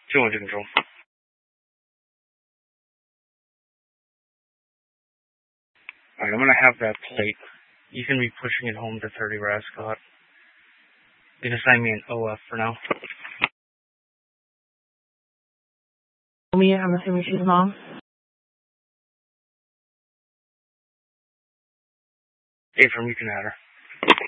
200 control. Alright, I'm gonna have that plate. You can be pushing it home to 30 Rascot. You can assign me an OF for now. I'm assuming she's mom. Abram, you can add her.